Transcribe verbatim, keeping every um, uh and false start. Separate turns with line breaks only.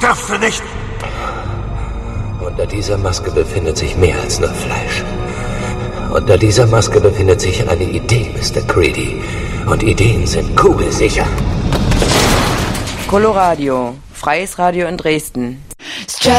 darfst du nicht!
Unter dieser Maske befindet sich mehr als nur Fleisch. Unter dieser Maske befindet sich eine Idee, Mister Creedy. Und Ideen sind kugelsicher.
Coloradio, freies Radio in Dresden.